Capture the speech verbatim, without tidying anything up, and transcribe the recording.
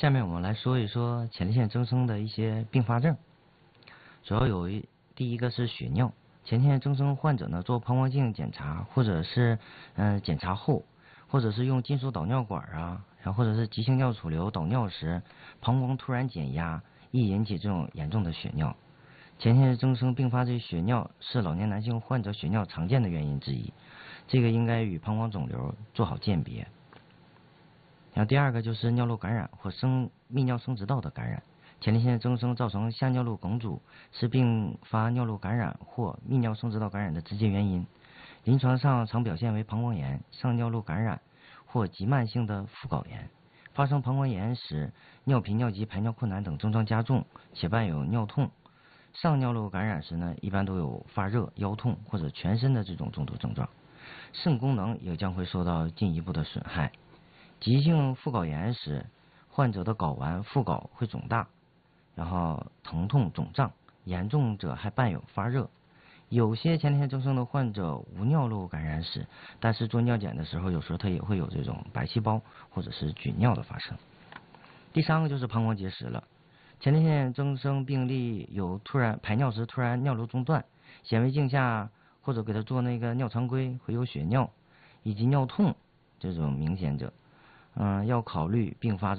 下面我们来说一说前列腺增生的一些并发症，主要有一第一个是血尿。前列腺增生患者呢，做膀胱镜检查，或者是嗯、呃、检查后，或者是用金属导尿管啊，然后或者是急性尿储留导尿时，膀胱突然减压，易引起这种严重的血尿。前列腺增生并发这血尿是老年男性患者血尿常见的原因之一，这个应该与膀胱肿瘤做好鉴别。然后第二个就是尿路感染或生泌尿生殖道的感染，前列腺增生造成下尿路梗阻，是并发尿路感染或泌尿生殖道感染的直接原因。临床上常表现为膀胱炎、上尿路感染或急慢性的附睾炎。发生膀胱炎时，尿频、尿急、排尿困难等症状加重，且伴有尿痛。上尿路感染时呢，一般都有发热、腰痛或者全身的这种中毒症状，肾功能也将会受到进一步的损害。急性附睾炎时，患者的睾丸、附睾会肿大，然后疼痛肿胀，严重者还伴有发热。有些前列腺增生的患者无尿路感染史，但是做尿检的时候，有时候他也会有这种白细胞或者是菌尿的发生。第三个就是膀胱结石了。前列腺增生病例有突然排尿时突然尿流中断，显微镜下或者给他做那个尿常规会有血尿，以及尿痛这种明显者，嗯、呃，要考虑并发。